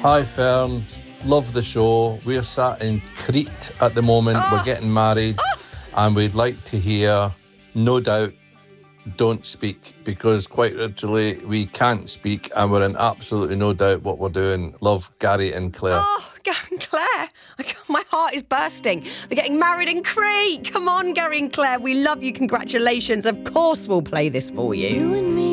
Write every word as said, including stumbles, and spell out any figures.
Hi, Fern. Love the show. We're sat in Crete at the moment. Oh. We're getting married, Oh. and we'd like to hear No Doubt, Don't Speak, because quite literally we can't speak, and we're in absolutely no doubt what we're doing. Love, Gary and Claire. Oh, Gary and Claire. My heart is bursting. They're getting married in Crete. Come on, Gary and Claire. We love you. Congratulations. Of course we'll play this for you. You and me.